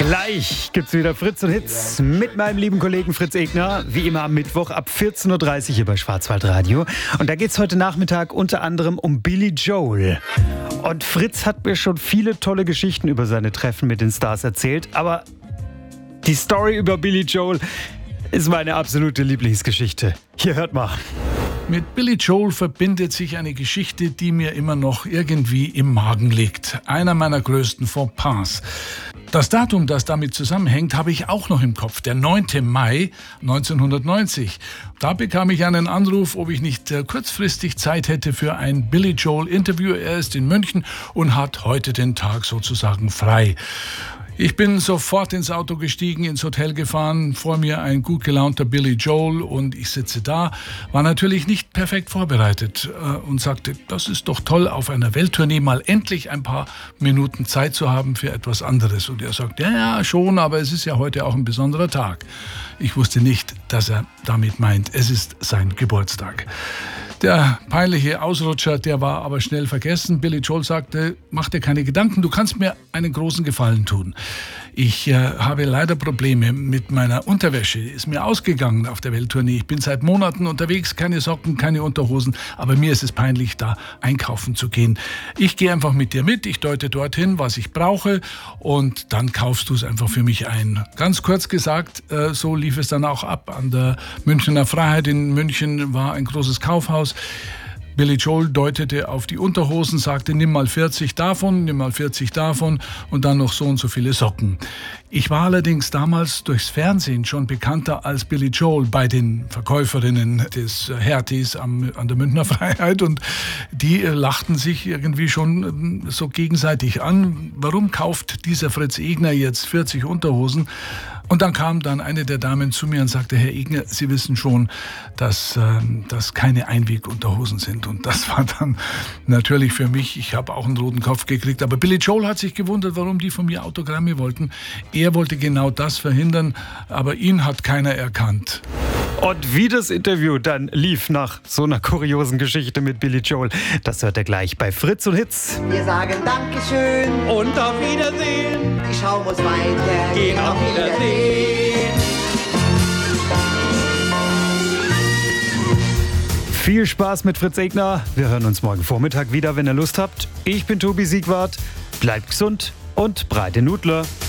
Gleich gibt's wieder Fritz und Hits mit meinem lieben Kollegen Fritz Egner. Wie immer am Mittwoch ab 14.30 Uhr hier bei Schwarzwaldradio. Und da geht's heute Nachmittag unter anderem um Billy Joel. Und Fritz hat mir schon viele tolle Geschichten über seine Treffen mit den Stars erzählt. Aber die Story über Billy Joel ist meine absolute Lieblingsgeschichte. Hier, hört mal. Mit Billy Joel verbindet sich eine Geschichte, die mir immer noch irgendwie im Magen liegt. Einer meiner größten Fauxpas. Das Datum, das damit zusammenhängt, habe ich auch noch im Kopf. Der 9. Mai 1990. Da bekam ich einen Anruf, ob ich nicht kurzfristig Zeit hätte für ein Billy Joel-Interview. Er ist in München und hat heute den Tag sozusagen frei. Ich bin sofort ins Auto gestiegen, ins Hotel gefahren, vor mir ein gut gelaunter Billy Joel und ich sitze da, war natürlich nicht perfekt vorbereitet und sagte, das ist doch toll, auf einer Welttournee mal endlich ein paar Minuten Zeit zu haben für etwas anderes. Und er sagt, ja, schon, aber es ist ja heute auch ein besonderer Tag. Ich wusste nicht, dass er damit meint, es ist sein Geburtstag. Der peinliche Ausrutscher, der war aber schnell vergessen. Billy Joel sagte, mach dir keine Gedanken, du kannst mir einen großen Gefallen tun. Ich habe leider Probleme mit meiner Unterwäsche. Ist mir ausgegangen auf der Welttournee. Ich bin seit Monaten unterwegs, keine Socken, keine Unterhosen. Aber mir ist es peinlich, da einkaufen zu gehen. Ich gehe einfach mit dir mit. Ich deute dorthin, was ich brauche. Und dann kaufst du es einfach für mich ein. Ganz kurz gesagt, so lief es dann auch ab. An der Münchner Freiheit in München war ein großes Kaufhaus. Billy Joel deutete auf die Unterhosen, sagte, nimm mal 40 davon, nimm mal 40 davon und dann noch so und so viele Socken. Ich war allerdings damals durchs Fernsehen schon bekannter als Billy Joel bei den Verkäuferinnen des Herties an der Münchner Freiheit und die lachten sich irgendwie schon so gegenseitig an. Warum kauft dieser Fritz Egner jetzt 40 Unterhosen? Und dann kam dann eine der Damen zu mir und sagte, Herr Egner, Sie wissen schon, dass das keine Einwegunterhosen sind. Und das war dann natürlich für mich, ich habe auch einen roten Kopf gekriegt. Aber Billy Joel hat sich gewundert, warum die von mir Autogramme wollten. Er wollte genau das verhindern, aber ihn hat keiner erkannt. Und wie das Interview dann lief nach so einer kuriosen Geschichte mit Billy Joel, das hört ihr gleich bei Fritz und Hits. Wir sagen Dankeschön Und auf Wiedersehen. Die Show muss weitergehen. Auf Wiedersehen. Viel Spaß mit Fritz Egner. Wir hören uns morgen Vormittag wieder, wenn ihr Lust habt. Ich bin Tobi Siegwart. Bleibt gesund und breite Nudler.